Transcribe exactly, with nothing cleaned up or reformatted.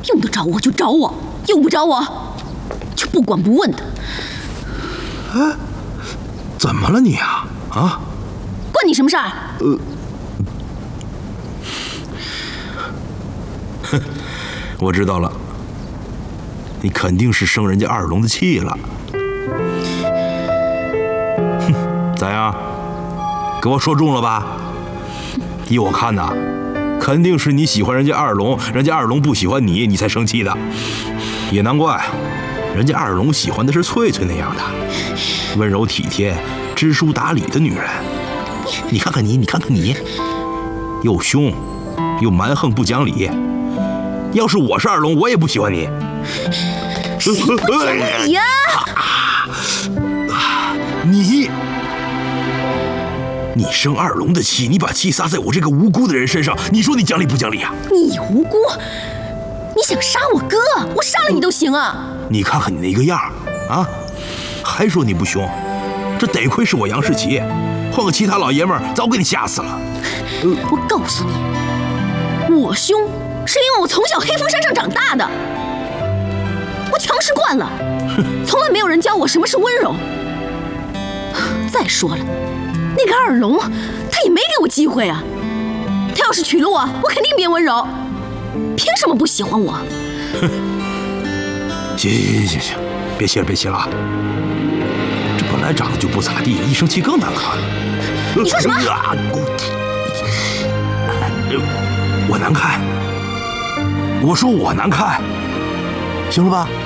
用得着我就找我，用不着我就不管不问的。 哎，怎么了你啊？啊？ 关你什么事儿？ 呃，哼，我知道了，你肯定是生人家二龙的气了。哼，咋样？给我说中了吧？依我看呐，肯定是你喜欢人家二龙，人家二龙不喜欢你，你才生气的。也难怪，人家二龙喜欢的是翠翠那样的温柔体贴、知书达理的女人。你看看你，你看看你，又凶，又蛮横不讲理。要是我是二龙，我也不喜欢你。 谁不讲理呀？ 你。你生二龙的气，你把气撒在我这个无辜的人身上，你说你讲理不讲理啊？ 你无辜？你想杀我哥？我杀了你都行啊！ 你看看你那个样啊，还说你不凶，这得亏是我杨世奇，换个其他老爷们儿早给你吓死了。 我告诉你，我凶是因为我从小黑风山上长大的，我强势惯了，从来没有人教我什么是温柔。再说了，那个二龙，他也没给我机会啊！他要是娶了我，我肯定变温柔。凭什么不喜欢我？ 哼！行行行行，别气了别气了啊！这本来长得就不咋地，一生气更难看。 你说什么？ 我难看？我说我难看，行了吧？